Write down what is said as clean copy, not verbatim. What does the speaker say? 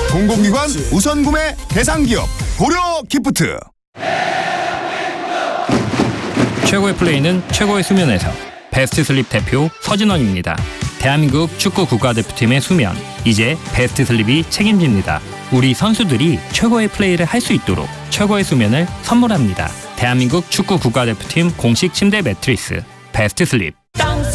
공공기관 우선 구매 대상 기업 고려 기프트. 최고의 플레이는 최고의 수면에서. 베스트 슬립 대표 서진원입니다. 대한민국 축구 국가대표팀의 수면, 이제 베스트 슬립이 책임집니다. 우리 선수들이 최고의 플레이를 할 수 있도록 최고의 수면을 선물합니다. 대한민국 축구 국가대표팀 공식 침대 매트리스 베스트 슬립.